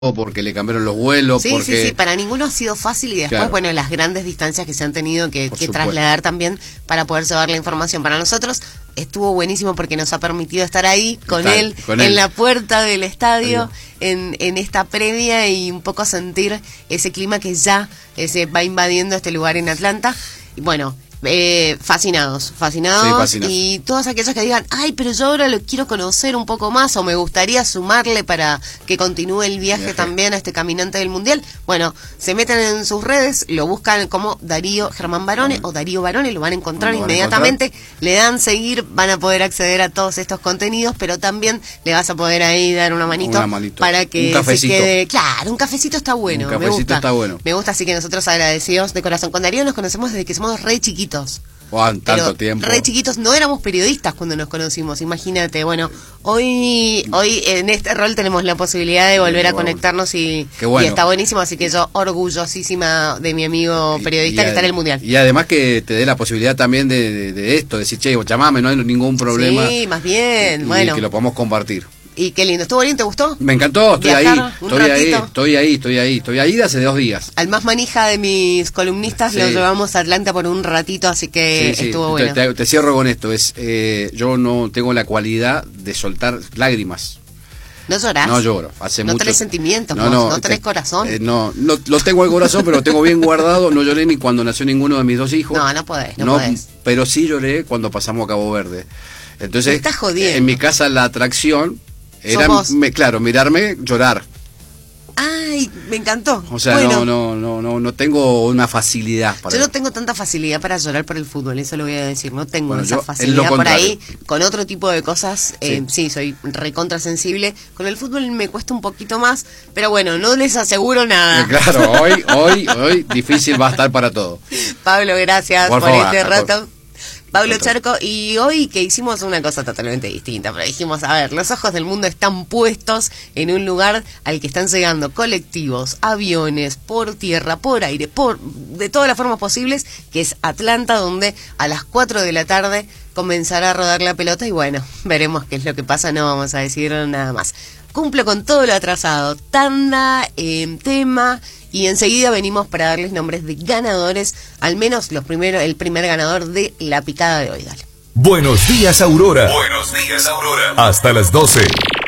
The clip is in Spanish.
porque le cambiaron los vuelos. Sí, porque... sí, para ninguno ha sido fácil y después, Claro. bueno, las grandes distancias que se han tenido que trasladar también para poder llevar la información. Para nosotros estuvo buenísimo porque nos ha permitido estar ahí con él en la puerta del estadio, en esta previa y un poco sentir ese clima que ya se va invadiendo este lugar en Atlanta. Y bueno, fascinados Sí, y todos aquellos que digan, ay, pero yo ahora lo quiero conocer un poco más o me gustaría sumarle para que continúe el viaje también a este caminante del mundial. Bueno, se meten en sus redes, lo buscan como Darío Germán Barone o Darío Barone, lo van a encontrar inmediatamente, le dan seguir, van a poder acceder a todos estos contenidos, pero también le vas a poder ahí dar una manito para que se quede. Claro, un cafecito está bueno, me gusta. Me gusta, así que nosotros agradecidos de corazón. Con Darío nos conocemos desde que somos re chiquitos. Tanto tiempo. Re chiquitos, no éramos periodistas cuando nos conocimos, imagínate. Bueno, hoy en este rol tenemos la posibilidad de volver a conectarnos y está buenísimo, así que yo orgullosísima de mi amigo periodista que está en el Mundial. Y además que te dé la posibilidad también de esto, de decir, che, llamame, no hay ningún problema. Sí, más bien, y que lo podamos compartir. Y qué lindo, ¿estuvo bien? ¿Te gustó? Me encantó, estoy ahí de hace 2 días. Al más manija de mis columnistas lo llevamos a Atlanta por un ratito, así que estuvo bueno. Te cierro con esto, yo no tengo la cualidad de soltar lágrimas. ¿No llorás? No lloro, hace mucho. ¿No tenés sentimientos? ¿No tenés corazón? No lo tengo el corazón, pero lo tengo bien guardado. No lloré ni cuando nació ninguno de mis 2 hijos. No podés. Pero sí lloré cuando pasamos a Cabo Verde. Entonces, me estás jodiendo. En mi casa la atracción era, mirarme, llorar. Ay, me encantó. O sea, no tengo una facilidad para... Yo no tengo tanta facilidad para llorar por el fútbol, eso lo voy a decir. No tengo esa facilidad por ahí. Con otro tipo de cosas, sí, soy recontrasensible. Con el fútbol me cuesta un poquito más, pero bueno, no les aseguro nada. Claro, hoy difícil va a estar para todo. Pablo, gracias por favor, este rato. Pablo Charco, y hoy que hicimos una cosa totalmente distinta, pero dijimos, a ver, los ojos del mundo están puestos en un lugar al que están llegando colectivos, aviones, por tierra, por aire, de todas las formas posibles, que es Atlanta, donde a las 4 de la tarde comenzará a rodar la pelota y bueno, veremos qué es lo que pasa, no vamos a decir nada más. Cumplo con todo lo atrasado, tanda, tema, y enseguida venimos para darles nombres de ganadores, al menos el primer ganador de la picada de hoy. Dale. Buenos días, Aurora. Buenos días, Aurora. Hasta las 12.